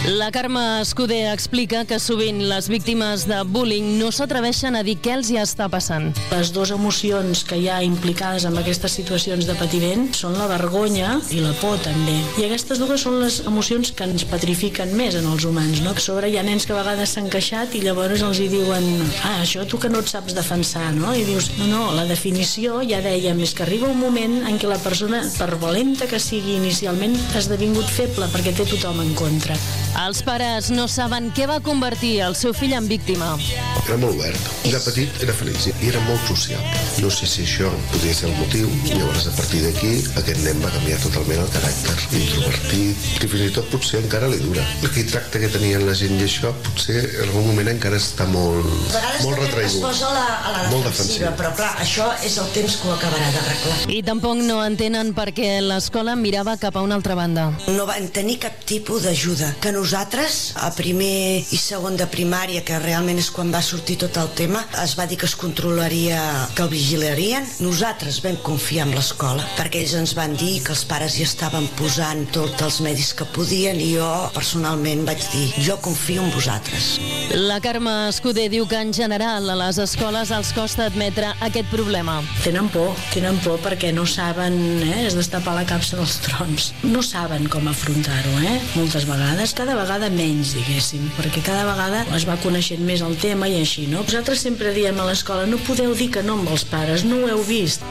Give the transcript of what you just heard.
La Carme Escudé explica que sovint les víctimes de bullying no s'atreveixen a dir què els hi està passant. Les dues emocions que hi ha implicades en aquestes situacions de patiment són la vergonya i la por també. I aquestes dues són les emocions que ens petrifiquen més en els humans, no? A sobre hi ha nens que a vegades s'han queixat i llavors els hi diuen això tu que no et saps defensar, no? I dius, no, la definició, ja dèiem, és que arriba un moment en què la persona, per valenta que sigui inicialment, ha esdevingut feble perquè té tothom en contra. Els pares no saben què va convertir el seu fill en víctima. Era molt obert. De petit era feliç i era molt social. No sé si això podria ser el motiu. Llavors, a partir d'aquí, aquest nen va canviar totalment el caràcter. Introvertit, que fins i tot potser encara li dura. Aquell tracte que tenien la gent i això, potser en algun moment encara està molt retraïgut. Es posa a la defensiva, però clar, això és el temps que ho acabarà d'arreglar. I tampoc no entenen per què l'escola mirava cap a una altra banda. No van tenir cap tipus d'ajuda. Que nosaltres, a primer i segon de primària, que realment és quan va sortir tot el tema, es va dir que es controlaria, que el vigilarien. Nosaltres vam confiar en l'escola, perquè ells ens van dir que els pares hi estaven posant tots els medis que podien i jo personalment vaig dir, jo confio en vosaltres. La Carme Escudé diu que en general a les escoles els costa admetre aquest problema. Tenen por perquè no saben, és destapar la capsa dels trons. No saben com afrontar-ho, moltes vegades, cada vegada menys, diguéssim, perquè cada vegada es va coneixent més el tema i així, no? Nosaltres sempre diem a l'escola, no podeu dir que no amb els pares, no ho heu vist.